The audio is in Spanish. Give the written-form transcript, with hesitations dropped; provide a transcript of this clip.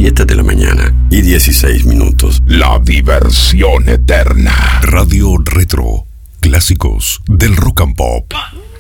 7 de la mañana y 16 minutos. La diversión eterna. Radio Retro. Clásicos del rock and pop.